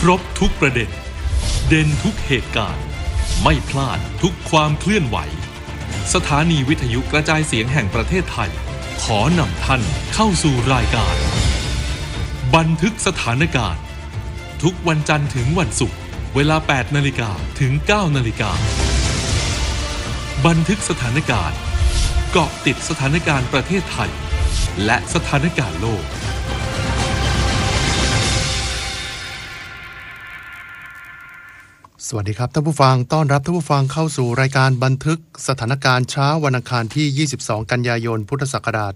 รบทุกประเด็นเด่นทุกเหตุการณ์ไม่พลาดทุกความเคลื่อนไหวสถานีวิทยุกระจายเสียงแห่งประเทศไทยขอนำท่านเข้าสู่รายการบันทึกสถานการณ์ทุกวันจันทร์ถึงวันศุกร์เวลา 8 นาฬิกาถึง 9 นาฬิกาบันทึกสถานการณ์เกาะติดสถานการณ์ประเทศไทยและสถานการณ์โลกสวัสดีครับท่านผู้ฟังต้อนรับท่านผู้ฟังเข้าสู่รายการบันทึกสถานการณ์เช้าวันอังคารที่22กันยายนพุทธศักราช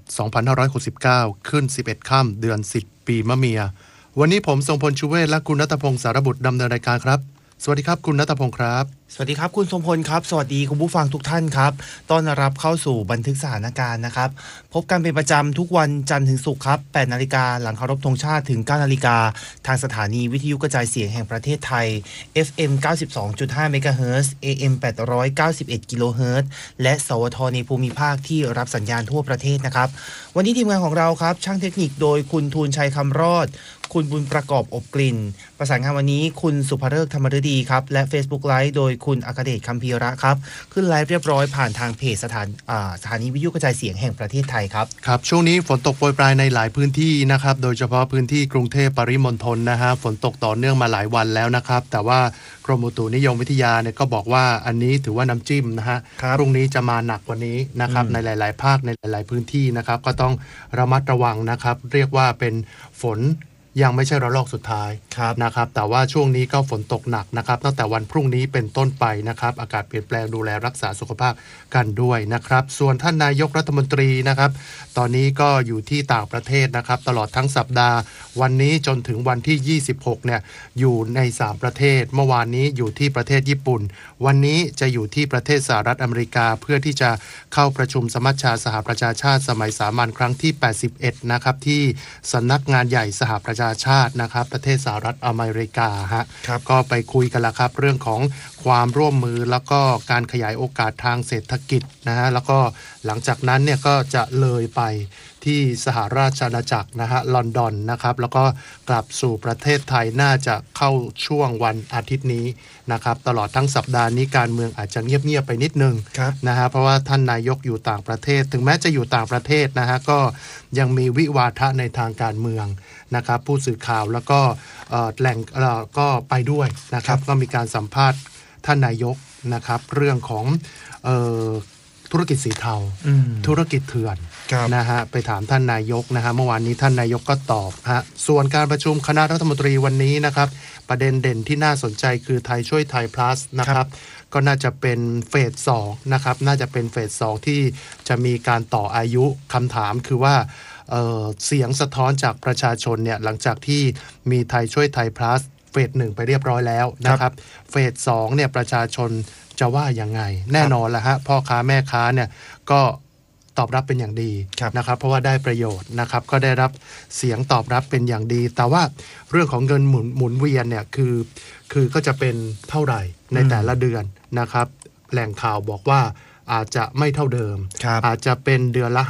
2569ขึ้น11ค่ำเดือน10ปีมะเมียวันนี้ผมทรงพลชูเวศและคุณณัฐพงศ์สารบุตรดำเนินรายการครับสวัสดีครับคุณณัฐพงศ์ครับสวัสดีครับคุณทรงพลครับสวัสดีคุณผู้ฟังทุกท่านครับต้อนรับเข้าสู่บันทึกสถานการณ์นะครับพบกันเป็นประจำทุกวันจันทร์ถึงศุกร์ครับ 8 นาฬิกาหลังเคารพธงชาติถึง 9 นาฬิกาทางสถานีวิทยุกระจายเสียงแห่งประเทศไทย FM 92.5 เมกะเฮิรตซ์ AM 891 กิโลเฮิรตซ์และสวทในภูมิภาคที่รับสัญญาณทั่วประเทศนะครับวันนี้ทีมงานของเราครับช่างเทคนิคโดยคุณทูลชัยคำรอดคุณบุญประกอบอบกลิ่นประสานงานวันนี้คุณสุภฤกษ์ธรรมฤดีครับและ Facebook Live โดยคุณอัครเดชคัมภีระครับขึ้นไลฟ์เรียบร้อยผ่านทางเพจสถานีวิทยุกระจายเสียงแห่งประเทศไทยครับครับช่วงนี้ฝนตกโปรยปลายในหลายพื้นที่นะครับโดยเฉพาะพื้นที่กรุงเทพปริมณฑลนะฮะฝนตกต่อเนื่องมาหลายวันแล้วนะครับแต่ว่ากรมอุตุนิยมวิทยาเนี่ยก็บอกว่าอันนี้ถือว่าน้ำจิ้มนะฮะพรุ่งนี้จะมาหนักกว่านี้นะครับในหลายๆภาคในหลายๆพื้นที่นะครับก็ต้องระมัดระวังนะครับเรียกว่าเป็นฝนยังไม่ใช่ระลอกสุดท้ายนะครับแต่ว่าช่วงนี้ก็ฝนตกหนักนะครับตั้งแต่วันพรุ่งนี้เป็นต้นไปนะครับอากาศเปลี่ยนแปลงดูแลรักษาสุขภาพกันด้วยนะครับส่วนท่านนายกรัฐมนตรีนะครับตอนนี้ก็อยู่ที่ต่างประเทศนะครับตลอดทั้งสัปดาห์วันนี้จนถึงวันที่26เนี่ยอยู่ใน3ประเทศเมื่อวานนี้อยู่ที่ประเทศญี่ปุ่นวันนี้จะอยู่ที่ประเทศสหรัฐอเมริกาเพื่อที่จะเข้าประชุมสมัชชาสหประชาชาติสมัยสามัญครั้งที่81นะครับที่สำนักงานใหญ่สหประชาชาตินะครับประเทศสหรัฐอเมริกาฮะก็ไปคุยกันละครับเรื่องของความร่วมมือแล้วก็การขยายโอกาสทางเศรษฐกิจนะฮะแล้วก็หลังจากนั้นเนี่ยก็จะเลยไปที่สหราชอาณาจักรนะฮะลอนดอนนะครับแล้วก็กลับสู่ประเทศไทยน่าจะเข้าช่วงวันอาทิตย์นี้นะครับตลอดทั้งสัปดาห์นี้การเมืองอาจจะเงียบๆไปนิดนึงนะฮะเพราะว่าท่านนายกอยู่ต่างประเทศถึงแม้จะอยู่ต่างประเทศนะฮะก็ยังมีวิวาทะในทางการเมืองนะครับผู้สื่อข่าวแล้วก็แหล่งก็ไปด้วยนะครับก็มีการสัมภาษณ์ท่านนายกนะครับเรื่องของธุรกิจสีเทาธุรกิจเถื่อนนะฮะไปถามท่านนายกนะฮะเมื่อวานนี้ท่านนายกก็ตอบฮะส่วนการประชุมคณะรัฐมนตรีวันนี้นะครับประเด็นเด่นที่น่าสนใจคือไทยช่วยไทย plus นะครับก็น่าจะเป็นเฟส2นะครับน่าจะเป็นเฟส2ที่จะมีการต่ออายุคำถามคือว่าเสียงสะท้อนจากประชาชนเนี่ยหลังจากที่มีไทยช่วยไทย plus เฟส1ไปเรียบร้อยแล้วนะครับเฟส2เนี่ยประชาชนจะว่ายังไงแน่นอนละฮะพ่อค้าแม่ค้าเนี่ยก็ตอบรับเป็นอย่างดีนะครับเพราะว่าได้ประโยชน์นะครับก็ได้รับเสียงตอบรับเป็นอย่างดีแต่ว่าเรื่องของเงินหมุนเวียนเนี่ยคือก็จะเป็นเท่าไหร่ในแต่ละเดือนนะครับแหล่งข่าวบอกว่าอาจจะไม่เท่าเดิมอาจจะเป็นเดือนละ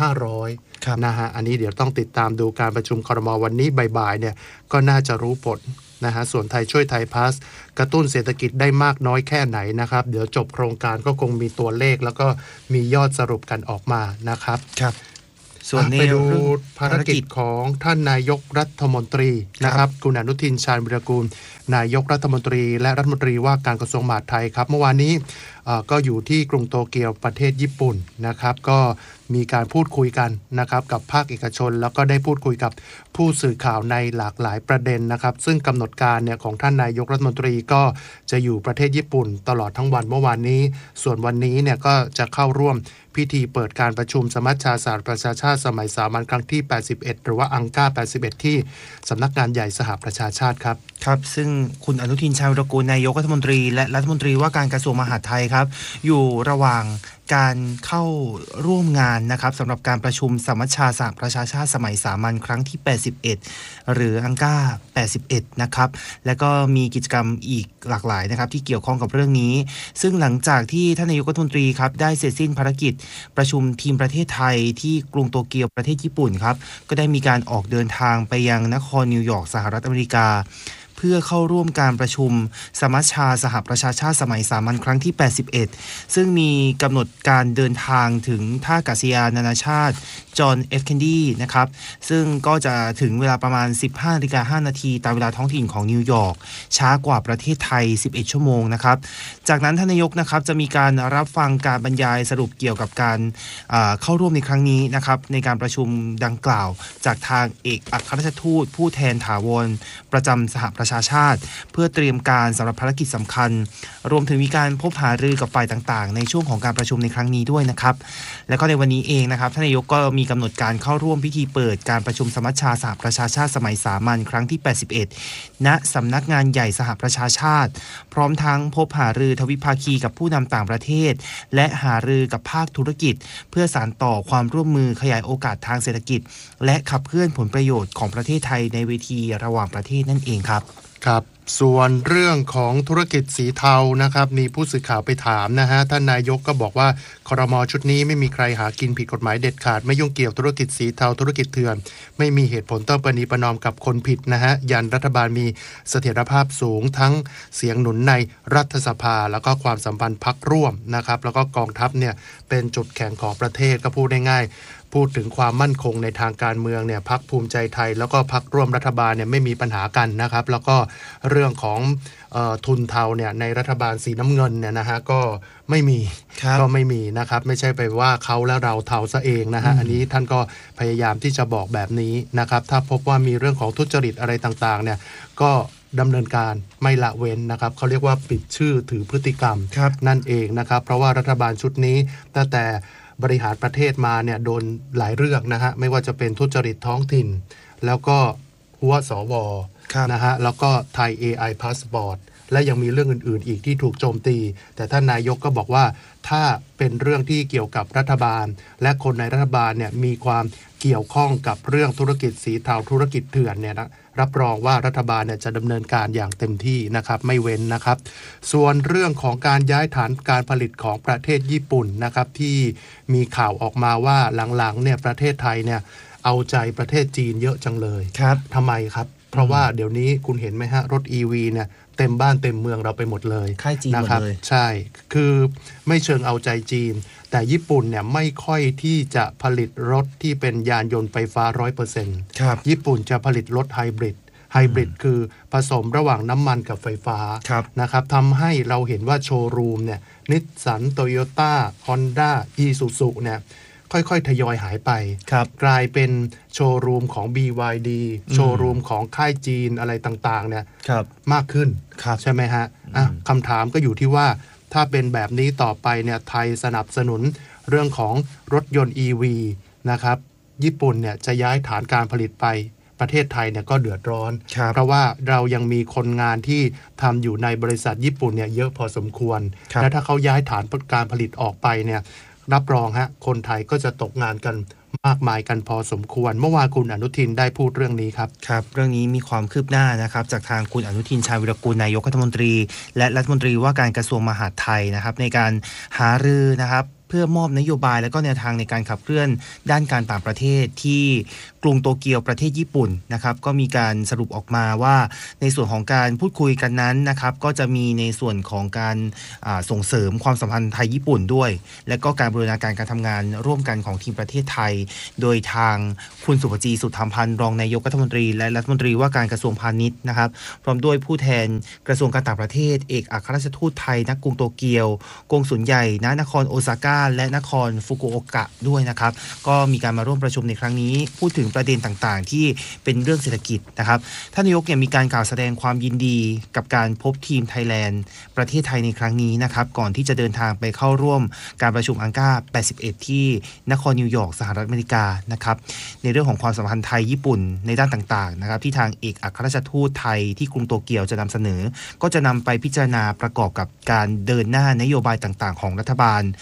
500นะฮะอันนี้เดี๋ยวต้องติดตามดูการประชุมครม.วันนี้บ่ายๆเนี่ยก็น่าจะรู้ผลนะฮะส่วนไทยช่วยไทยพาสกระตุ้นเศรษฐกิจได้มากน้อยแค่ไหนนะครับเดี๋ยวจบโครงการก็คงมีตัวเลขแล้วก็มียอดสรุปกันออกมานะครับครับส่วนไปดูภารกิจของท่านนายกรัฐมนตรีนะครับคุณอนุทินชาญวิรากูลนายกรัฐมนตรีและรัฐมนตรีว่าการกระทรวงมหาดไทยครับเมื่อวานนี้ก็อยู่ที่กรุงโตเกียวประเทศญี่ปุ่นนะครับก็มีการพูดคุยกันนะครับกับภาคเอกชนแล้วก็ได้พูดคุยกับผู้สื่อข่าวในหลากหลายประเด็นนะครับซึ่งกำหนดการเนี่ยของท่านนายกรัฐมนตรีก็จะอยู่ประเทศญี่ปุ่นตลอดทั้งวันเมื่อวานนี้ส่วนวันนี้เนี่ยก็จะเข้าร่วมพิธีเปิดการประชุมสมัชชาสหประชาชาติสมัยสามัญครั้งที่81หรือว่าอังกา81ที่สำนักงานใหญ่สหประชาชาติครับครับซึ่งคุณอนุทินชาญวิรากูลนายกรัฐมนตรีและรัฐมนตรีว่าการกระทรวงมหาดไทยครับอยู่ระหว่างการเข้าร่วมงานนะครับสำหรับการประชุมสมัชชาสหประชาชาติสมัยสามัญครั้งที่81หรืออังกา81นะครับแล้วก็มีกิจกรรมอีกหลากหลายนะครับที่เกี่ยวข้องกับเรื่องนี้ซึ่งหลังจากที่ท่านนายกรัฐมนตรีครับได้เสร็จสิ้นภารกิจประชุมทีมประเทศไทยที่กรุงโตเกียวประเทศญี่ปุ่นครับก็ได้มีการออกเดินทางไปยังนครนิวยอร์กสหรัฐอเมริกาเพื่อเข้าร่วมการประชุมสมัชชาสหประชาชาติสมัยสามัญครั้งที่81ซึ่งมีกำหนดการเดินทางถึงท่าอากาศยานนานาชาติจอห์น เอฟ เคนนีดีนะครับซึ่งก็จะถึงเวลาประมาณ 15:05 น.ตามเวลาท้องถิ่นของนิวยอร์กช้ากว่าประเทศไทย11ชั่วโมงนะครับจากนั้นท่านนายกนะครับจะมีการรับฟังการบรรยายสรุปเกี่ยวกับการเข้าร่วมในครั้งนี้นะครับในการประชุมดังกล่าวจากทางเอกอัครราชทูตผู้แทนถาวรประจำสหประชาชาติเพื่อเตรียมการสำหรับภารกิจสำคัญรวมถึงมีการพบหารือกับฝ่ายต่างๆในช่วงของการประชุมในครั้งนี้ด้วยนะครับและก็ในวันนี้เองนะครับท่านนายกก็มีกำหนดการเข้าร่วมพิธีเปิดการประชุมสมัชชาสหประชาชาติสมัยสามัญครั้งที่81ณสำนักงานใหญ่สหประชาชาติพร้อมทั้งพบหารือทวิภาคีกับผู้นำต่างประเทศและหารือกับภาคธุรกิจเพื่อสานต่อความร่วมมือขยายโอกาสทางเศรษฐกิจและขับเคลื่อนผลประโยชน์ของประเทศไทยในเวทีระหว่างประเทศนั่นเองครับครับส่วนเรื่องของธุรกิจสีเทานะครับมีผู้สื่อข่าวไปถามนะฮะท่านนายกก็บอกว่าครม.ชุดนี้ไม่มีใครหากินผิดกฎหมายเด็ดขาดไม่ยุ่งเกี่ยวธุรกิจสีเทาธุรกิจเถื่อนไม่มีเหตุผลต้องประนีประนอมกับคนผิดนะฮะยันรัฐบาลมีเสถียรภาพสูงทั้งเสียงหนุนในรัฐสภาแล้วก็ความสัมพันธ์พรรคร่วมนะครับแล้วก็กองทัพเนี่ยเป็นจุดแข็งของประเทศก็พูดง่ายๆพูดถึงความมั่นคงในทางการเมืองเนี่ยพรรคภูมิใจไทยแล้วก็พรรคร่วมรัฐบาลเนี่ยไม่มีปัญหากันนะครับแล้วก็เรื่องของทุนเทาเนี่ยในรัฐบาลสีน้ำเงินเนี่ยนะฮะก็ไม่มีนะครับไม่ใช่ไปว่าเขาแล้วเราเทาซะเองนะฮะอันนี้ท่านก็พยายามที่จะบอกแบบนี้นะครับถ้าพบว่ามีเรื่องของทุจริตอะไรต่างๆเนี่ยก็ดำเนินการไม่ละเว้นนะครับเขาเรียกว่าปิดชื่อถือพฤติกรรมนั่นเองนะครับเพราะว่ารัฐบาลชุดนี้ตั้งแต่บริหารประเทศมาเนี่ยโดนหลายเรื่องนะฮะไม่ว่าจะเป็นทุจริตท้องถิ่นแล้วก็หัวสวนะฮะแล้วก็ไทย AI Passport และยังมีเรื่องอื่นๆอีกที่ถูกโจมตีแต่ท่านนายกก็บอกว่าถ้าเป็นเรื่องที่เกี่ยวกับรัฐบาลและคนในรัฐบาลเนี่ยมีความเกี่ยวข้องกับเรื่องธุรกิจสีเทาธุรกิจเถื่อนเนี่ยนะรับรองว่ารัฐบาลเนี่ยจะดำเนินการอย่างเต็มที่นะครับไม่เว้นนะครับส่วนเรื่องของการย้ายฐานการผลิตของประเทศญี่ปุ่นนะครับที่มีข่าวออกมาว่าหลังๆเนี่ยประเทศไทยเนี่ยเอาใจประเทศจีนเยอะจังเลยครับทำไมครับเพราะว่าเดี๋ยวนี้คุณเห็นไหมฮะรถ EV เนี่ยเต็มบ้านเต็มเมืองเราไปหมดเลยค่ายจีนหมดเลยใช่คือไม่เชิงเอาใจจีนแต่ญี่ปุ่นเนี่ยไม่ค่อยที่จะผลิตรถที่เป็นยานยนต์ไฟฟ้า 100% ครับญี่ปุ่นจะผลิตรถไฮบริดคือผสมระหว่างน้ำมันกับไฟฟ้านะครับทำให้เราเห็นว่าโชว์รูมเนี่ยนิสสันโตโยต้าฮอนด้าอีซูซุเนี่ยค่อยๆทยอยหายไปกลายเป็นโชว์รูมของ BYD โชว์รูมของค่ายจีนอะไรต่างๆเนี่ยมากขึ้นใช่ไหมฮะคำถามก็อยู่ที่ว่าถ้าเป็นแบบนี้ต่อไปเนี่ยไทยสนับสนุนเรื่องของรถยนต์ EV นะครับญี่ปุ่นเนี่ยจะย้ายฐานการผลิตไปประเทศไทยเนี่ยก็เดือดร้อนเพราะว่าเรายังมีคนงานที่ทำอยู่ในบริษัทญี่ปุ่นเนี่ยเยอะพอสมควรและถ้าเขาย้ายฐานการผลิตออกไปเนี่ยรับรองฮะคนไทยก็จะตกงานกันมากมายกันพอสมควรเมื่อวานคุณอนุทินได้พูดเรื่องนี้ครับครับเรื่องนี้มีความคืบหน้านะครับจากทางคุณอนุทินชาญวิรากูลนายกรัฐมนตรีและรัฐมนตรีว่าการกระทรวงมหาดไทยนะครับในการหารือนะครับเพื่อมอบนโยบายและก็แนวทางในการขับเคลื่อนด้านการต่างประเทศที่กรุงโตเกียวประเทศญี่ปุ่นนะครับก็มีการสรุปออกมาว่าในส่วนของการพูดคุยกันนั้นนะครับก็จะมีในส่วนของการส่งเสริมความสัมพันธ์ไทยญี่ปุ่นด้วยและก็การบูรณาการการทำงานร่วมกันของทีมประเทศไทยโดยทางคุณสุภจีสุทธรรมพันธ์รองนายกรัฐมนตรีและรัฐมนตรีว่าการกระทรวงพาณิชย์นะครับพร้อมด้วยผู้แทนกระทรวงการต่างประเทศเอกอัครราชทูตไทยณกรุงโตเกียวกงสุลใหญ่ณนครโอซาก้าและนครฟุกุโอกะด้วยนะครับก็มีการมาร่วมประชุมในครั้งนี้พูดถึงประเด็นต่างๆที่เป็นเรื่องเศรษฐกิจนะครับท่านนายกมีการกล่าวแสดงความยินดีกับการพบทีมไทยแลนด์ประเทศไทยในครั้งนี้นะครับก่อนที่จะเดินทางไปเข้าร่วมการประชุมอังกา81ที่นครนิวยอร์กสหรัฐอเมริกานะครับในเรื่องของความสัมพันธ์ไทยญี่ปุ่นในด้านต่างๆนะครับที่ทางเอกอัครราชทูตไทยที่กรุงโตเกียวจะนำเสนอก็จะนำไปพิจารณาประกอบกับการเดินหน้านโยบายต่างๆของรัฐบาลโดย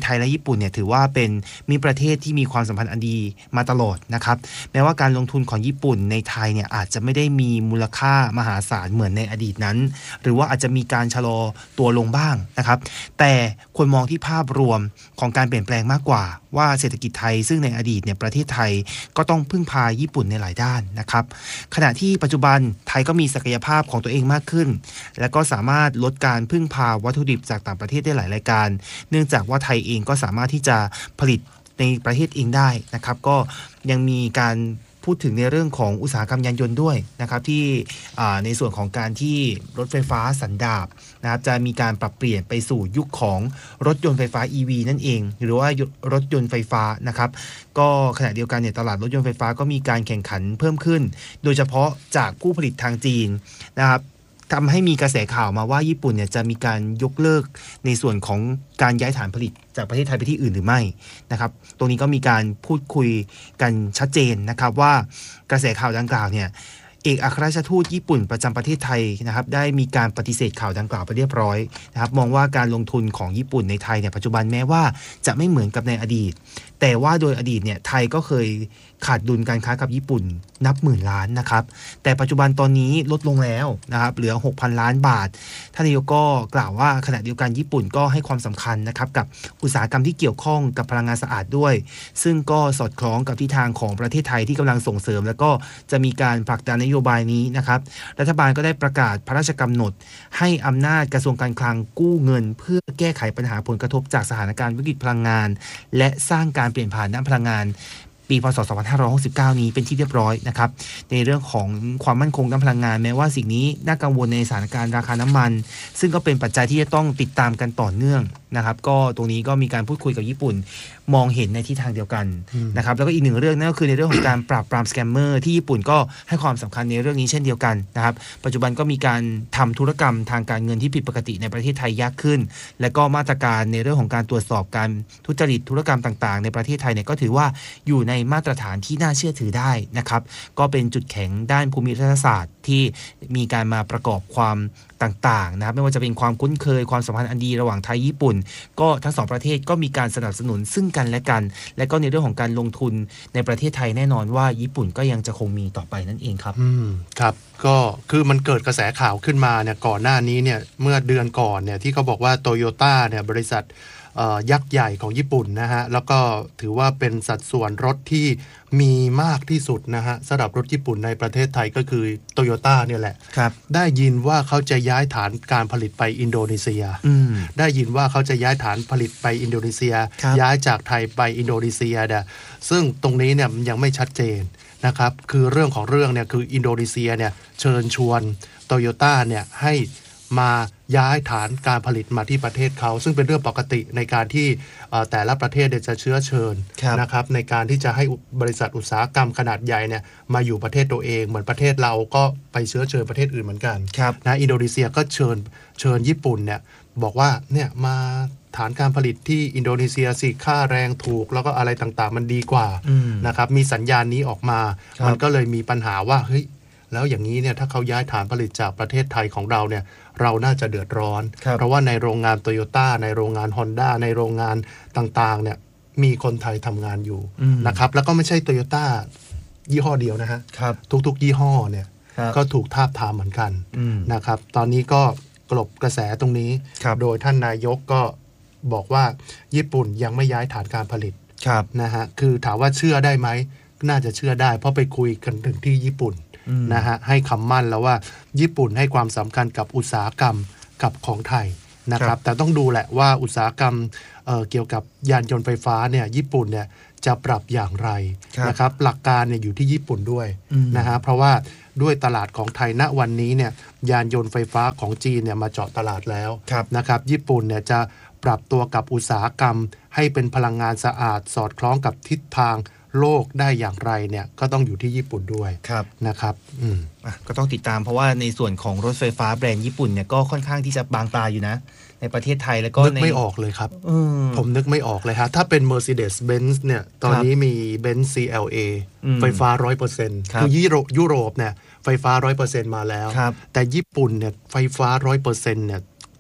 ไทยและญี่ปุ่นเนี่ยถือว่าเป็นมิตรประเทศที่มีความสัมพันธ์อันดีมาตลอดนะครับแม้ว่าการลงทุนของญี่ปุ่นในไทยเนี่ยอาจจะไม่ได้มีมูลค่ามหาศาลเหมือนในอดีตนั้นหรือว่าอาจจะมีการชะลอตัวลงบ้างนะครับแต่ควรมองที่ภาพรวมของการเปลี่ยนแปลงมากกว่าว่าเศรษฐกิจไทยซึ่งในอดีตเนี่ยประเทศไทยก็ต้องพึ่งพาญี่ปุ่นในหลายด้านนะครับขณะที่ปัจจุบันไทยก็มีศักยภาพของตัวเองมากขึ้นและก็สามารถลดการพึ่งพาวัตถุดิบจากต่างประเทศได้หลายรายการเนื่องจากว่าไทยเองก็สามารถที่จะผลิตในประเทศเองได้นะครับก็ยังมีการพูดถึงในเรื่องของอุตสาหกรรมยานยนต์ด้วยนะครับที่ในส่วนของการที่รถไฟฟ้าสันดาปนะครับจะมีการปรับเปลี่ยนไปสู่ยุคของรถยนต์ไฟฟ้า EV นั่นเองหรือว่ารถยนต์ไฟฟ้านะครับก็ขณะเดียวกันเนี่ยตลาดรถยนต์ไฟฟ้าก็มีการแข่งขันเพิ่มขึ้นโดยเฉพาะจากผู้ผลิตทางจีนนะครับทำให้มีกระแสข่าวมาว่าญี่ปุ่นเนี่ยจะมีการยกเลิกในส่วนของการย้ายฐานผลิตจากประเทศไทยไปที่อื่นหรือไม่นะครับตรงนี้ก็มีการพูดคุยกันชัดเจนนะครับว่ากระแสข่าวดังกล่าวเนี่ยเอกอัครราชทูตญี่ปุ่นประจำประเทศไทยนะครับได้มีการปฏิเสธข่าวดังกล่าวไปเรียบร้อยนะครับมองว่าการลงทุนของญี่ปุ่นในไทยเนี่ยปัจจุบันแม้ว่าจะไม่เหมือนกับในอดีตแต่ว่าโดยอดีตเนี่ยไทยก็เคยขาดดุลการค้ากับญี่ปุ่นนับหมื่นล้านนะครับแต่ปัจจุบันตอนนี้ลดลงแล้วนะครับเหลือ 6,000 ล้านบาทท่านนายกก็กล่าวว่าขณะเดียวกันญี่ปุ่นก็ให้ความสำคัญนะครับกับอุตสาหกรรมที่เกี่ยวข้องกับพลังงานสะอาดด้วยซึ่งก็สอดคล้องกับทิศทางของประเทศไทยที่กำลังส่งเสริมแล้วก็จะมีการผลักดันนโยบายนี้นะครับรัฐบาลก็ได้ประกาศพระราชกำหนดให้อำนาจกระทรวงการคลังกู้เงินเพื่อแก้ไขปัญหาผลกระทบจากสถานการณ์วิกฤตพลังงานและสร้างการเปลี่ยนผ่านด้านพลังงานปีพ.ศ. 2569 นี้เป็นที่เรียบร้อยนะครับในเรื่องของความมั่นคงด้านพลังงานแม้ว่าสิ่งนี้น่ากังวลในสถานการณ์ราคาน้ำมันซึ่งก็เป็นปัจจัยที่จะต้องติดตามกันต่อเนื่องนะครับก็ตรงนี้ก็มีการพูดคุยกับญี่ปุ่นมองเห็นในทิศทางเดียวกันนะครับแล้วก็อีกหนึ่งเรื่องนั่นก็คือในเรื่องของการปราบปรามสแกมเมอร์ที่ญี่ปุ่นก็ให้ความสำคัญในเรื่องนี้เช่นเดียวกันนะครับปัจจุบันก็มีการทำธุรกรรมทางการเงินที่ผิดปกติในประเทศไทยยากขึ้นและก็มาตรการในเรื่องของการตรวจสอบการทุจริตธุรกรรมต่างๆในประเทศไทยเนี่ยก็ถือว่าอยู่ในมาตรฐานที่น่าเชื่อถือได้นะครับก็เป็นจุดแข็งด้านภูมิรัฐศาสตร์ที่มีการมาประกอบความต่างๆนะครับไม่ว่าจะเป็นความคุ้นเคยความสัมพันธ์อันดีระหว่างไทยญี่ปุ่นก็ทั้งสองประเทศก็มีการสนับสนุนซึ่งกันและกันและก็ในเรื่องของการลงทุนในประเทศไทยแน่นอนว่าญี่ปุ่นก็ยังจะคงมีต่อไปนั่นเองครับครับก็คือมันเกิดกระแสข่าวขึ้นมาเนี่ยก่อนหน้านี้เนี่ยเมื่อเดือนก่อนเนี่ยที่เขาบอกว่าโตโยต้าเนี่ยบริษัทยักษ์ใหญ่ของญี่ปุ่นนะฮะแล้วก็ถือว่าเป็นสัดส่วนรถที่มีมากที่สุดนะฮะสำหรับรถญี่ปุ่นในประเทศไทยก็คือโตโยต้าเนี่ยแหละได้ยินว่าเขาจะย้ายฐานการผลิตไปอินโดนีเซียได้ยินว่าเขาจะย้ายฐานผลิตไปอินโดนีเซียย้ายจากไทยไปอินโดนีเซียเนี่ยซึ่งตรงนี้เนี่ยยังไม่ชัดเจนนะครับคือเรื่องของเรื่องเนี่ยคืออินโดนีเซียเนี่ยเชิญชวนโตโยต้าเนี่ยให้มาย้ายฐานการผลิตมาที่ประเทศเขาซึ่งเป็นเรื่องปกติในการที่แต่ละประเทศจะเชื้อเชิญนะครับในการที่จะให้บริษัทอุตสาหกรรมขนาดใหญ่เนี่ยมาอยู่ประเทศตัวเองเหมือนประเทศเราก็ไปเชื้อเชิญประเทศอื่นเหมือนกันนะอินโดนีเซียก็เชิญญี่ปุ่นเนี่ยบอกว่าเนี่ยมาฐานการผลิตที่อินโดนีเซียสิค่าแรงถูกแล้วก็อะไรต่างๆมันดีกว่านะครับมีสัญญาณนี้ออกมามันก็เลยมีปัญหาว่าเฮ้ยแล้วอย่างนี้เนี่ยถ้าเขาย้ายฐานผลิตจากประเทศไทยของเราเนี่ยเราน่าจะเดือดร้อนเพราะว่าในโรงงานโตโยต้าในโรงงาน Honda ในโรงงานต่างๆเนี่ยมีคนไทยทำงานอยู่นะครับแล้วก็ไม่ใช่โตโยต้ายี่ห้อเดียวนะฮะทุกๆยี่ห้อเนี่ยก็ถูกทาบทามเหมือนกันนะครับตอนนี้ก็กลบกระแสตรงนี้โดยท่านนายกก็บอกว่าญี่ปุ่นยังไม่ย้ายฐานการผลิตนะฮะคือถามว่าเชื่อได้ไหมน่าจะเชื่อได้เพราะไปคุยกันถึงที่ญี่ปุ่นนะฮะให้คำมั่นแล้วว่าญี่ปุ่นให้ความสำคัญกับอุตสาหกรรมกับของไทยนะครับแต่ต้องดูแหละว่าอุตสาหกรรมเกี่ยวกับยานยนต์ไฟฟ้าเนี่ยญี่ปุ่นเนี่ยจะปรับอย่างไรนะครับหลักการเนี่ยอยู่ที่ญี่ปุ่นด้วยนะฮะเพราะว่าด้วยตลาดของไทยณวันนี้เนี่ยยานยนต์ไฟฟ้าของจีนเนี่ยมาเจาะตลาดแล้วนะครับญี่ปุ่นเนี่ยจะปรับตัวกับอุตสาหกรรมให้เป็นพลังงานสะอาดสอดคล้องกับทิศทางโลกได้อย่างไรเนี่ยก็ต้องอยู่ที่ญี่ปุ่นด้วยนะครับก็ต้องติดตามเพราะว่าในส่วนของรถไฟฟ้าแบรนด์ญี่ปุ่นเนี่ยก็ค่อนข้างที่จะบางตาอยู่นะในประเทศไทยแล้วก็นึกไม่ออกเลยครับผมนึกไม่ออกเลยฮะถ้าเป็น Mercedes-Benz เนี่ยตอนนี้มี Benz CLA ไฟฟ้า 100% คือยุโรปเนี่ยไฟฟ้า 100% มาแล้วแต่ญี่ปุ่นเนี่ยไฟฟ้า 100% เนี่ย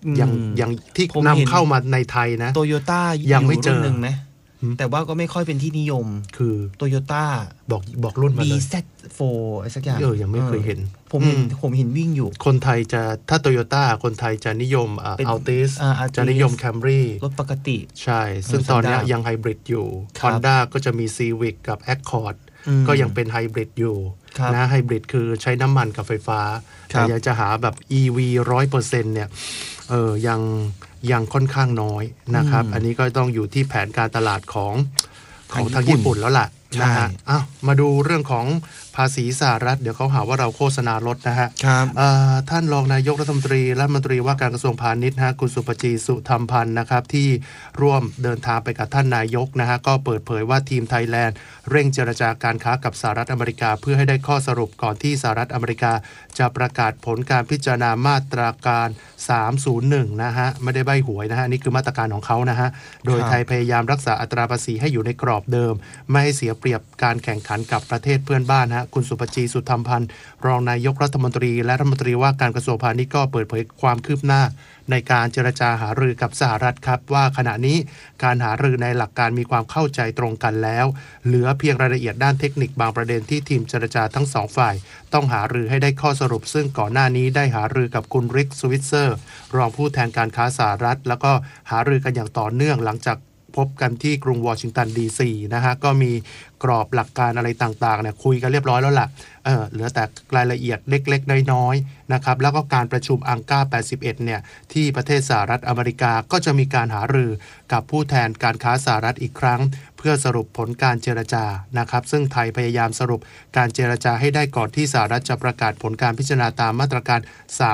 อย่างที่นำเข้ามาในไทยนะโตโยต้ายังไม่เจอหนึ่งไหมแต่ว่าก็ไม่ค่อยเป็นที่นิยมคือโตโยต้าบอกรุ่นมาเลย BZ4 อะไรสักอย่างยังไม่เคยเห็นผมเห็นวิ่งอยู่คนไทยจะถ้าโตโยต้าคนไทยจะนิยมAltis จะนิยม Camry รถปกติใช่ซึ่งตอนนี้ยังไฮบริดอยู่ Honda ก็จะมี Civic กับ Accord ก็ยังเป็นไฮบริดอยู่นะไฮบริดคือใช้น้ำมันกับไฟฟ้าแต่อยากจะหาแบบ EV 100% เนี่ยยังค่อนข้างน้อยนะครับอันนี้ก็ต้องอยู่ที่แผนการตลาดของทางญี่ปุ่นแล้วล่ะนะฮะมาดูเรื่องของภาษีสหรัฐเดี๋ยวเขาหาว่าเราโฆษณารถนะฮะท่านรองนายกรัฐมนตรีและรัฐมนตรีว่าการกระทรวงพาณิชย์นะคุณสุปจีสุธรรมพันธ์นะครับที่ร่วมเดินทางไปกับท่านนายกนะฮะก็เปิดเผยว่าทีมไทยแลนด์เร่งเจรจาการค้ากับสหรัฐอเมริกาเพื่อให้ได้ข้อสรุปก่อนที่สหรัฐอเมริกาจะประกาศผลการพิจารณามาตราการ301นะฮะไม่ได้ใบ้หวยนะฮะนี่คือมาตรการของเขานะฮะโดยไทยพยายามรักษาอัตราภาษีให้อยู่ในกรอบเดิมไม่ให้เสียเปรียบการแข่งขันกับประเทศเพื่อนบ้านฮะคุณสุปจีสุธรรมพันธ์รองนายกรัฐมนตรีและรัฐมนตรีว่าการกระทรวงพาณิชย์ก็เปิดเผยความคืบหน้าในการเจรจาหารือกับสหรัฐครับว่าขณะนี้การหารือในหลักการมีความเข้าใจตรงกันแล้วเหลือเพียงรายละเอียดด้านเทคนิคบางประเด็นที่ทีมเจรจาทั้งสองฝ่ายต้องหารือให้ได้ข้อสรุปซึ่งก่อนหน้านี้ได้หารือกับคุณริกสวิตเซอร์รองผู้แทนการค้าสหรัฐแล้วก็หารือกันอย่างต่อเนื่องหลังจากพบกันที่กรุงวอชิงตันดีซีนะฮะก็มีกรอบหลักการอะไรต่างๆเนี่ยคุยกันเรียบร้อยแล้วล่ะเหลือแต่รายละเอียดเล็กๆน้อยๆนะครับแล้วก็การประชุมอังกา81เนี่ยที่ประเทศสหรัฐอเมริกาก็จะมีการหารือกับผู้แทนการค้าสหรัฐอีกครั้งเพื่อสรุปผลการเจรจานะครับซึ่งไทยพยายามสรุปการเจรจาให้ได้ก่อนที่สหรัฐจะประกาศผลการพิจารณาตามมาตรการ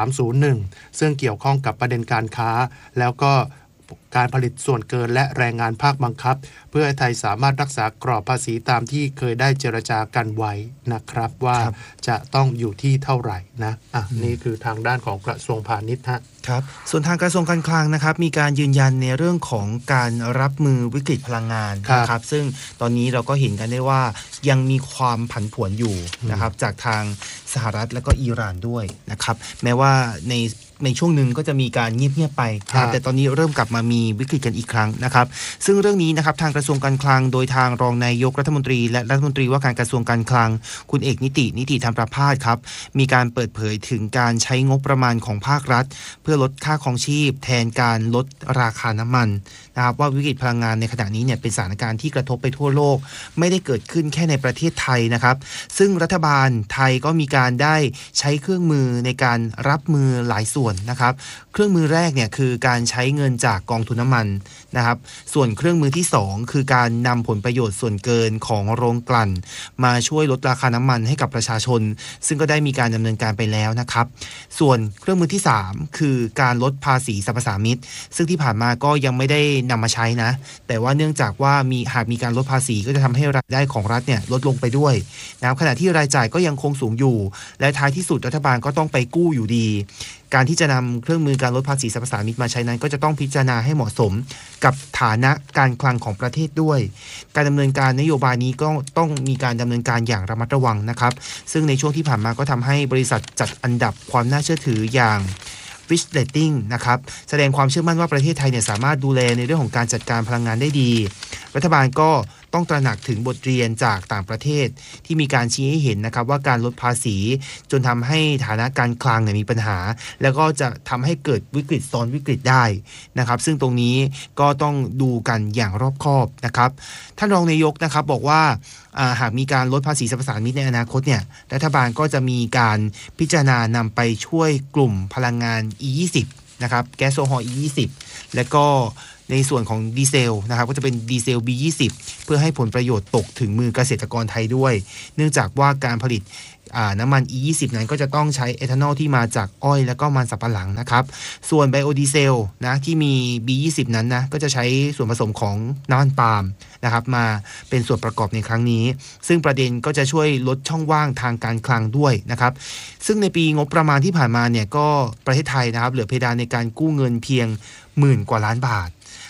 301ซึ่งเกี่ยวข้องกับประเด็นการค้าแล้วก็การผลิตส่วนเกินและแรงงานภาคบังคับเพื่อให้ไทยสามารถรักษากรอบภาษีตามที่เคยได้เจรจากันไว้นะครับว่าจะต้องอยู่ที่เท่าไหร่นะนี่คือทางด้านของกระทรวงพาณิชย์ครับส่วนทางกระทรวงการคลังนะครับมีการยืนยันในเรื่องของการรับมือวิกฤตพลังงานนะครับซึ่งตอนนี้เราก็เห็นกันได้ว่ายังมีความผันผวนอยู่นะครับจากทางสหรัฐและก็อิหร่านด้วยนะครับแม้ว่าในช่วงหนึ่งก็จะมีการเงียบๆไปแต่ตอนนี้เริ่มกลับมามีวิกฤตกันอีกครั้งนะครับซึ่งเรื่องนี้นะครับทางกระทรวงการคลังโดยทางรองนายกรัฐมนตรีและรัฐมนตรีว่าการกระทรวงการคลังคุณเอกนิติธรรมประภาสครับมีการเปิดเผยถึงการใช้งบประมาณของภาครัฐเพื่อลดค่าครองชีพแทนการลดราคาน้ำมันนะครับว่าวิกฤตพลังงานในขณะนี้เนี่ยเป็นสถานการณ์ที่กระทบไปทั่วโลกไม่ได้เกิดขึ้นแค่ในประเทศไทยนะครับซึ่งรัฐบาลไทยก็มีการได้ใช้เครื่องมือในการรับมือหลายส่วนนะครับเครื่องมือแรกเนี่ยคือการใช้เงินจากกองทุนน้ำมันนะครับส่วนเครื่องมือที่2คือการนำผลประโยชน์ส่วนเกินของโรงกลั่นมาช่วยลดราคาน้ำมันให้กับประชาชนซึ่งก็ได้มีการดำเนินการไปแล้วนะครับส่วนเครื่องมือที่3คือการลดภาษีสรรพสามิตซึ่งที่ผ่านมาก็ยังไม่ได้นำมาใช้นะแต่ว่าเนื่องจากว่าหากมีการลดภาษีก็จะทำให้รายได้ของรัฐเนี่ยลดลงไปด้วยนะครับขณะที่รายจ่ายก็ยังคงสูงอยู่และท้ายที่สุดรัฐบาลก็ต้องไปกู้อยู่ดีการที่จะนำเครื่องมือการลดภาษีสรรพสามิตมาใช้นั้นก็จะต้องพิจารณาให้เหมาะสมกับฐานะการคลังของประเทศด้วยการดำเนินการนโยบายนี้ก็ต้องมีการดำเนินการอย่างระมัดระวังนะครับซึ่งในช่วงที่ผ่านมาก็ทำให้บริษัทจัดอันดับความน่าเชื่อถืออย่างFitch Rating นะครับแสดงความเชื่อมั่นว่าประเทศไทยเนี่ยสามารถดูแลในเรื่องของการจัดการพลังงานได้ดีรัฐบาลก็ต้องตระหนักถึงบทเรียนจากต่างประเทศที่มีการชี้ให้เห็นนะครับว่าการลดภาษีจนทำให้ฐานะการคลังเนี่ยมีปัญหาแล้วก็จะทำให้เกิดวิกฤตซ้อนวิกฤตได้นะครับซึ่งตรงนี้ก็ต้องดูกันอย่างรอบคอบนะครับท่านรองนายกนะครับบอกว่าหากมีการลดภาษีสรรพสามิตในอนาคตเนี่ยรัฐบาลก็จะมีการพิจารณานำไปช่วยกลุ่มพลังงาน E20 นะครับแก๊สโซฮอล์ E20 และก็ในส่วนของดีเซลนะครับก็จะเป็นดีเซล B20 เพื่อให้ผลประโยชน์ตกถึงมือเกษตรกรไทยด้วยเนื่องจากว่าการผลิตน้ำมัน E20 นั้นก็จะต้องใช้เอทานอลที่มาจากอ้อยและก็มันสำปะหลังนะครับส่วนไบโอดีเซลนะที่มี B20 นั้นนะก็จะใช้ส่วนผสมของน้ำมันปาล์มนะครับมาเป็นส่วนประกอบในครั้งนี้ซึ่งประเด็นก็จะช่วยลดช่องว่างทางการคลังด้วยนะครับซึ่งในปีงบประมาณที่ผ่านมาเนี่ยก็ประเทศไทยนะครับเหลือเพดานในการกู้เงินเพียง10,000 กว่าล้านบาท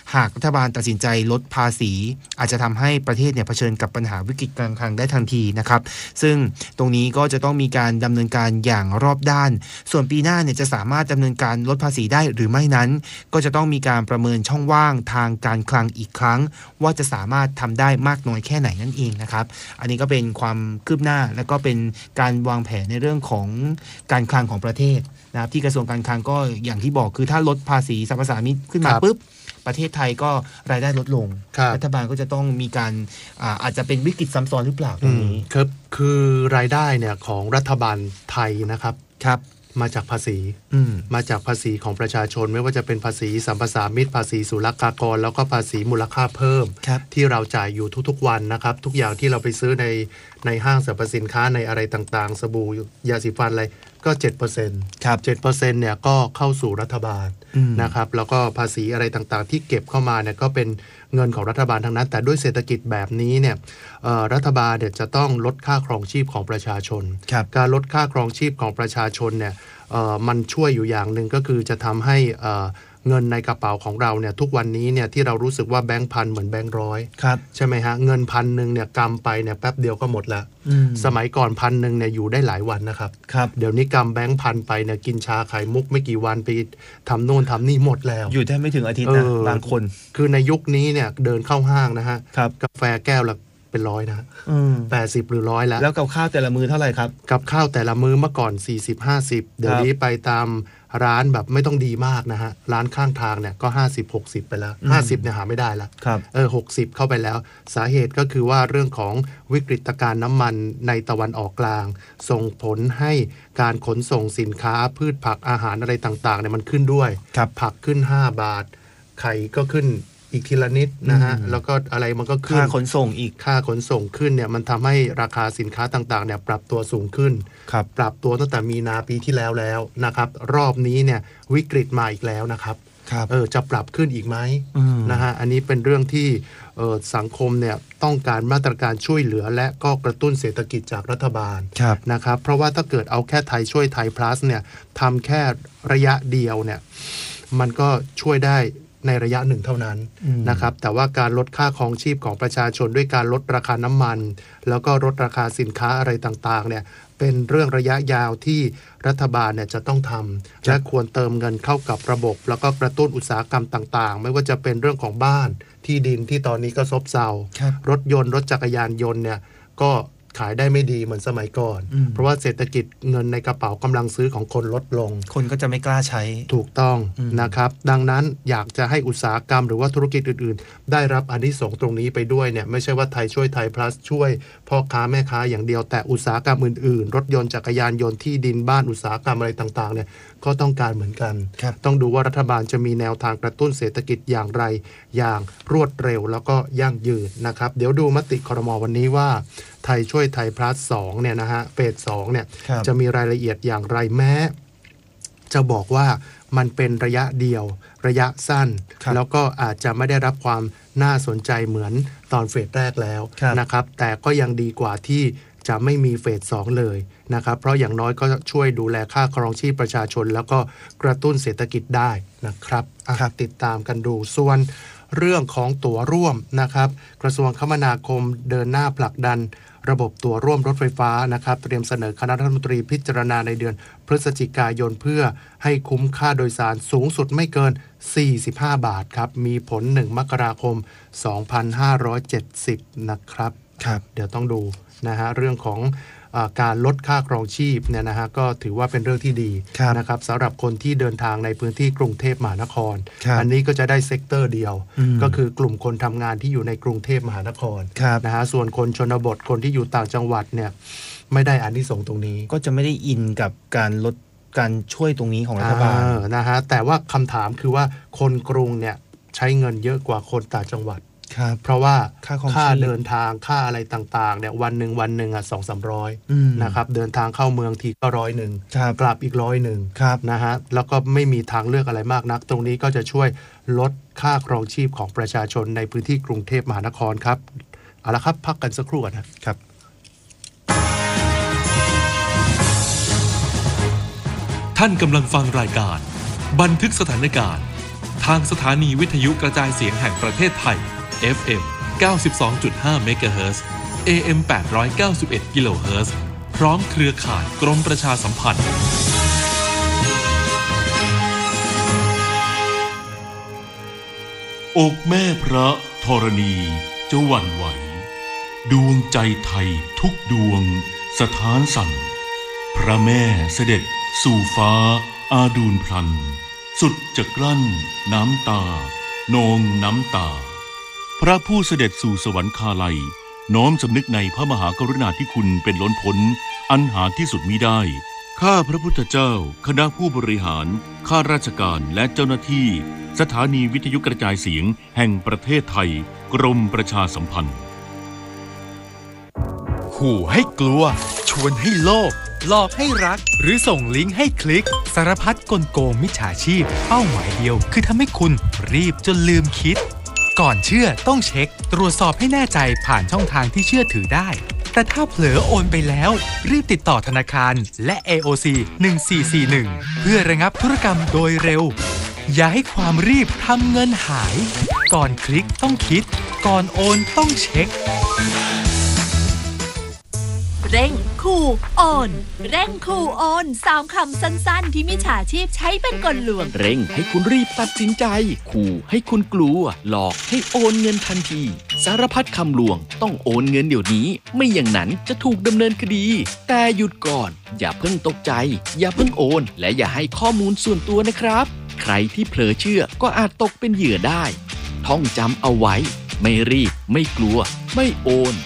หากรัฐบาลตัดสินใจลดภาษีอาจจะทำให้ประเทศเนี่ยเผชิญกับปัญหาวิกฤตการคลังได้ทันทีนะครับซึ่งตรงนี้ก็จะต้องมีการดำเนินการอย่างรอบด้านส่วนปีหน้าเนี่ยจะสามารถดำเนินการลดภาษีได้หรือไม่นั้นก็จะต้องมีการประเมินช่องว่างทางการคลังอีกครั้งว่าจะสามารถทำได้มากน้อยแค่ไหนนั่นเองนะครับอันนี้ก็เป็นความคืบหน้าและก็เป็นการวางแผนในเรื่องของการคลังของประเทศนะครับที่กระทรวงการคลังก็อย่างที่บอกคือถ้าลดภาษีสรรพสามิตขึ้นมาปุ๊บประเทศไทยก็รายได้ลดลงรัฐบาลก็จะต้องมีการอาจจะเป็นวิกฤตซ้ำซ้อนหรือเปล่าตรงนี้คือรายได้เนี่ยของรัฐบาลไทยนะครับมาจากภาษีมาจากภาษีของประชาชนไม่ว่าจะเป็นภาษีสัมปทานมิตรภาษีศุลกากรแล้วก็ภาษีมูลค่าเพิ่มที่เราจ่ายอยู่ทุกๆวันนะครับทุกอย่างที่เราไปซื้อในห้างสรรพสินค้าในอะไรต่างๆสบู่ยาสีฟันอะไรก็ 7% ครับ 7% เนี่ยก็เข้าสู่รัฐบาลนะครับแล้วก็ภาษีอะไรต่างๆที่เก็บเข้ามาเนี่ยก็เป็นเงินของรัฐบาลทั้งนั้นแต่ด้วยเศรษฐกิจแบบนี้เนี่ยรัฐบาลเนี่ยจะต้องลดค่าครองชีพของประชาชนการลดค่าครองชีพของประชาชนเนี่ยมันช่วยอยู่อย่างหนึ่งก็คือจะทำให้เงินในกระเป๋าของเราเนี่ยทุกวันนี้เนี่ยที่เรารู้สึกว่าแบงค์พันเหมือนแบงค์ร้อยใช่ไหมฮะเงิน1,000เนี่ยกำไปเนี่ยแป๊บเดียวก็หมดละสมัยก่อน1,000เนี่ยอยู่ได้หลายวันนะครับเดี๋ยวนี้กำแบงค์พันไปเนี่ยกินชาไข่มุกไม่กี่วันไปทำโน่นทำนี่หมดแล้วอยู่ได้ไม่ถึงอาทิตย์นะบางคนคือในยุคนี้เนี่ยเดินเข้าห้างนะฮะกาแฟแก้วละเป็นร้อยนะ80หรือ100แล้วกับข้าวแต่ละมื้อเท่าไหร่ครับกับข้าวแต่ละมื้อเมื่อก่อน40-50เดี๋ยวนี้ไปตามร้านแบบไม่ต้องดีมากนะฮะร้านข้างทางเนี่ยก็50-60ไปแล้ว50เนี่ยหาไม่ได้แล้ว60เข้าไปแล้วสาเหตุก็คือว่าเรื่องของวิกฤตการณ์น้ำมันในตะวันออกกลางส่งผลให้การขนส่งสินค้าพืชผักอาหารอะไรต่างๆเนี่ยมันขึ้นด้วยผักขึ้น5 บาทไข่ก็ขึ้นอีกทีละนิดนะฮะแล้วก็อะไรมันก็ขึ้นค่าขนส่งอีกค่าขนส่งขึ้นเนี่ยมันทำให้ราคาสินค้าต่างๆเนี่ยปรับตัวสูงขึ้นปรับตัวตั้งแต่มีนาปีที่แล้วนะครับรอบนี้เนี่ยวิกฤตมาอีกแล้วนะครับจะปรับขึ้นอีกไหมนะฮะอันนี้เป็นเรื่องที่สังคมเนี่ยต้องการมาตรการช่วยเหลือและก็กระตุ้นเศรษฐกิจจากรัฐบาลนะครับเพราะว่าถ้าเกิดเอาแค่ไทยช่วยไทย plus เนี่ยทำแค่ระยะเดียวเนี่ยมันก็ช่วยได้ในระยะหนึ่งเท่านั้นนะครับแต่ว่าการลดค่าครองชีพของประชาชนด้วยการลดราคาน้ำมันแล้วก็ลดราคาสินค้าอะไรต่างๆเนี่ยเป็นเรื่องระยะยาวที่รัฐบาลเนี่ยจะต้องทำและควรเติมเงินเข้ากับระบบแล้วก็กระตุ้นอุตสาหกรรมต่างๆไม่ว่าจะเป็นเรื่องของบ้านที่ดินที่ตอนนี้ก็ซบเซารถยนต์รถจักรยานยนต์เนี่ยก็ขายได้ไม่ดีเหมือนสมัยก่อนเพราะว่าเศรษฐกิจเงินในกระเป๋ากำลังซื้อของคนลดลงคนก็จะไม่กล้าใช้ถูกต้องนะครับดังนั้นอยากจะให้อุตสาหกรรมหรือว่าธุรกิจอื่นๆได้รับอานิสงส์ตรงนี้ไปด้วยเนี่ยไม่ใช่ว่าไทยช่วยไทย plus ช่วยพ่อค้าแม่ค้าอย่างเดียวแต่อุตสาหกรรมอื่นๆรถยนต์จักรยานยนต์ที่ดินบ้านอุตสาหกรรมอะไรต่างๆเนี่ยก็ต้องการเหมือนกันต้องดูว่ารัฐบาลจะมีแนวทางกระตุ้นเศรษฐกิจอย่างไรอย่างรวดเร็วแล้วก็ยั่งยืนนะครับเดี๋ยวดูมติครม.วันนี้ว่าไทยช่วยไทย plus 2เนี่ยนะฮะเฟส2เนี่ยจะมีรายละเอียดอย่างไรแม้จะบอกว่ามันเป็นระยะเดียวระยะสั้นแล้วก็อาจจะไม่ได้รับความน่าสนใจเหมือนตอนเฟสแรกแล้วนะครับแต่ก็ยังดีกว่าที่จะไม่มีเฟส2เลยนะครับเพราะอย่างน้อยก็ช่วยดูแลค่าครองชีพประชาชนแล้วก็กระตุ้นเศรษฐกิจได้นะครับติดตามกันดูส่วนเรื่องของตั๋วร่วมนะครับกระทรวงคมนาคมเดินหน้าผลักดันระบบตั๋วร่วมรถไฟฟ้านะครับเตรียมเสนอคณะรัฐมนตรีพิจารณาในเดือนพฤศจิกายนเพื่อให้คุ้มค่าโดยสารสูงสุดไม่เกิน45 บาทครับมีผล1 มกราคม 2570นะครับเดี๋ยวต้องดูนะฮะเรื่องของการลดค่าครองชีพเนี่ยนะฮะก็ถือว่าเป็นเรื่องที่ดีนะครับสำหรับคนที่เดินทางในพื้นที่กรุงเทพมหานครอันนี้ก็จะได้เซกเตอร์เดียวก็คือกลุ่มคนทำงานที่อยู่ในกรุงเทพมหานครนะฮะส่วนคนชนบทคนที่อยู่ต่างจังหวัดเนี่ยไม่ได้อานิสงส์ตรงนี้ก็จะไม่ได้อินกับการลดการช่วยตรงนี้ของรัฐบาลนะฮะแต่ว่าคำถามคือว่าคนกรุงเนี่ยใช้เงินเยอะกว่าคนต่างจังหวัดเพราะว่าค่าเดินทางค่าอะไรต่างๆเนี่ยวันหนึ่ง200-300นะครับเดินทางเข้าเมืองทีก็100กลับอีก100นะฮะแล้วก็ไม่มีทางเลือกอะไรมากนักตรงนี้ก็จะช่วยลดค่าครองชีพของประชาชนในพื้นที่กรุงเทพมหานครครับเอาละครับพักกันสักครู่นะครับท่านกำลังฟังรายการบันทึกสถานการณ์ไททางสถานีวิทยุกระจายเสียงแห่งประเทศไทย FM 92.5 เมกะเฮิรตซ์ AM 891 กิโลเฮิรตซ์พร้อมเครือข่ายกรมประชาสัมพันธ์อกแม่พระธรณีจะหวั่นไหวดวงใจไทยทุกดวงสถานสั่นพระแม่เสด็จสู่ฟ้าอาดูลพลันสุดจะกลั้นน้ำตานองน้ำตาพระผู้เสด็จสู่สวรรคาลัยน้อมสำนึกในพระมหากรุณาธิคุณเป็นล้นพ้นอันหาที่สุดมิได้ข้าพระพุทธเจ้าคณะผู้บริหารข้าราชการและเจ้าหน้าที่สถานีวิทยุกระจายเสียงแห่งประเทศไทยกรมประชาสัมพันธ์ขู่ให้กลัวชวนให้โลภหลอกให้รักหรือส่งลิงก์ให้คลิกสารพัดกลโกงมิจฉาชีพเป้าหมายเดียวคือทำให้คุณรีบจนลืมคิดก่อนเชื่อต้องเช็คตรวจสอบให้แน่ใจผ่านช่องทางที่เชื่อถือได้แต่ถ้าเผลอโอนไปแล้วรีบติดต่อธนาคารและ AOC 1441เพื่อระงับธุรกรรมโดยเร็วอย่าให้ความรีบทำเงินหายก่อนคลิกต้องคิดก่อนโอนต้องเช็คเร่งขู่โอนเร่งขู่โอน3คำสั้นๆที่มิจฉาชีพใช้เป็นกลลวงเร่งให้คุณรีบตัดสินใจขู่ให้คุณกลัวหลอกให้โอนเงินทันทีสารพัดคำลวงต้องโอนเงินเดี๋ยวนี้ไม่อย่างนั้นจะถูกดำเนินคดีแต่หยุดก่อนอย่าเพิ่งตกใจอย่าเพิ่งโอนและอย่าให้ข้อมูลส่วนตัวนะครับใครที่เผลอเชื่อก็อาจตกเป็นเหยื่อได้ท่องจำเอาไว้ไม่รีบไม่กลัวไม่โอน